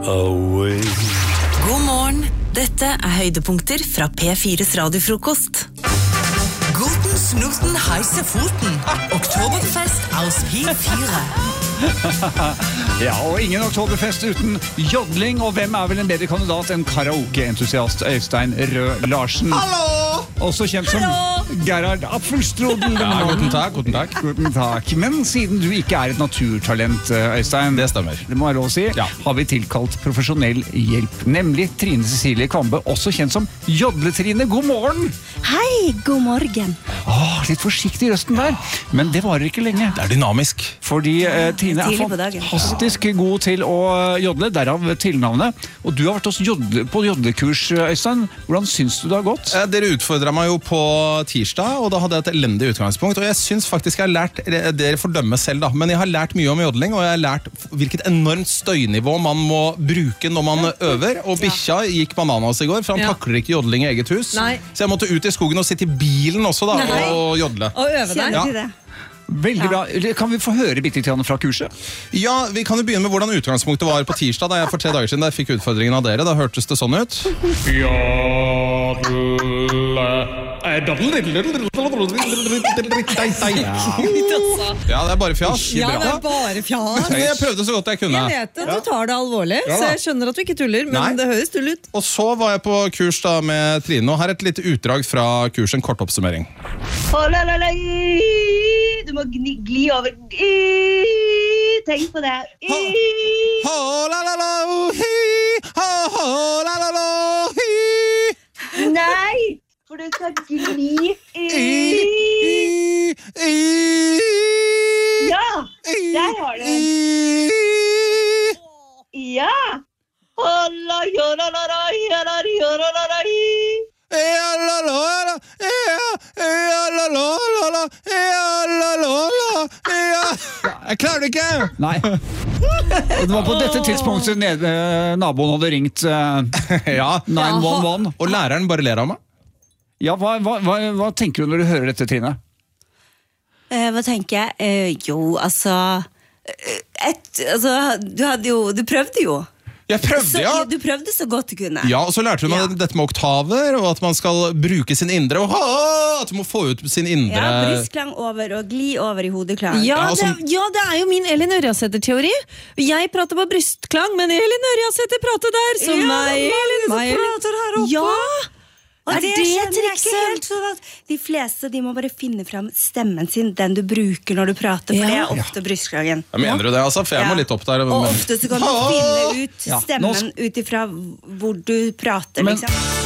away. God morgen, dette høydepunkter fra P4's radiofrokost. Guten Snuten heiße Foten. Oktoberfest aus P4. Ja, og ingen oktoberfest uten jodling, og hvem vel en bedre kandidat enn karaoke-entusiast Øystein Rød Larsen? Hallo! Også kjent som Gerhard Apfelstrudel. Ja, guten takk. Guten takk. Men siden du ikke et naturtalent, Øystein, Det stemmer. Det må være lov å si, Ja. har vi tilkalt profesjonell hjelp, nemlig Trine Cecilie Kvambe, også kjent som Jodletrine. God morgen! Hei, god morgen. Litt forsiktig i røsten der, men det varer ikke lenge. Det dynamisk. Fordi Trine tidlig på dagen. fantastisk god til å jodle, derav tilnavnet. Og du har vært på jodlekurs, Øystein. Hvordan syns du det har gått? Dere utfordret meg jo på tirsdag, og da hadde jeg et elendig utgangspunkt. Og jeg synes faktisk jeg har lært, dere får dømme selv da, men jeg har lært mye om jodling, og jeg har lært hvilket enormt støynivå man må bruke når man øver. Og bikkja gikk bananas i går, for han takler ikke jodling i eget hus. Nei. Så jeg måtte ut i skogen og sitte i bilen også da, Nei. og jodle. Og øve deg. Kjenner til det. Veldig bra. Kan vi få høre bitte litt fra kurset? Ja, vi kan jo begynne med hvordan utgangspunktet var på tirsdag, da jeg for 3 dager siden da jeg fikk utfordringen av dere. Da hørtes det sånn ut. Ja, det bare fjas. Ja, det bare fjas. Men jeg prøvde så godt jeg kunne. Jeg vet det, du tar det alvorlig, Ja så da. jeg skjønner at du ikke tuller, men Nei. det høres tull ut. Og så var jeg på kurs da med Trine, og her et lite utdrag fra kurs, en kort oppsummering. Du må gli over. Tenk på det. Nei, for du skal gli. Ja, der har du den. Ja. Jeg klarer det ikke! Nei. Og det var på dette tidspunktet naboen hadde ringt Ja, 911. og læreren bare ler av meg. Ja, hva tenker du når du hører dette, Trine? Hva tenker jeg? Jo, altså... Du prøvde jo. Jeg prøvde, ja. Du prøvde så godt du kunne. Ja, og så lærte hun meg dette med oktaver, og at man skal bruke sin indre, og at du må få ut sin indre... Ja, brystklang over og gli over i hodeklang. Ja, Ja, altså- det er jo min Elin Ørjasæter-teori. Jeg prater på brystklang, men Elin Ørjasæter prater der. Så meg, prater her oppe. Ja, Og det skjønner jeg trikset. ikke helt. Sånn at de fleste de må bare finne fram stemmen sin, den du bruker når du prater, for det er ofte brystklangen. Jeg mener du det, altså? For jeg må litt opp der. Og ofte så kan du finne ut Ja, nå stemmen ut ifra hvor du prater, Men- liksom.